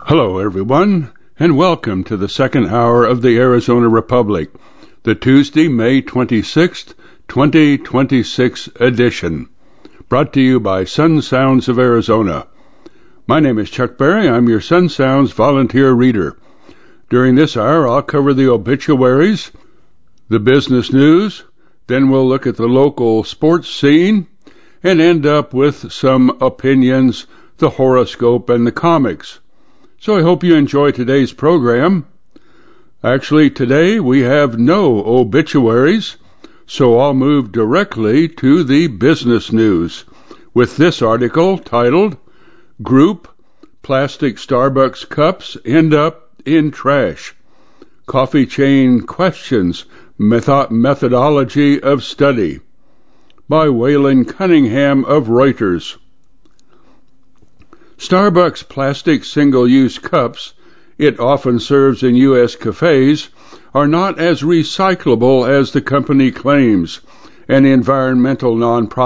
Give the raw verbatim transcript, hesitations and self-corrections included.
Hello, everyone, and welcome to the second hour of the Arizona Republic, the Tuesday, May twenty-sixth, twenty twenty-six edition, brought to you by Sun Sounds of Arizona. My name is Chuck Berry. I'm your Sun Sounds volunteer reader. During this hour, I'll cover the obituaries, the business news, then we'll look at the local sports scene, and end up with some opinions, the horoscope, and the comics. So I hope you enjoy today's program. Actually, today we have no obituaries, so I'll move directly to the business news with this article titled, Group Plastic Starbucks Cups End Up in Trash. Coffee Chain Questions Method- Methodology of Study by Waylon Cunningham of Reuters. Starbucks plastic single-use cups it often serves in U S cafes are not as recyclable as the company claims, an environmental nonprofit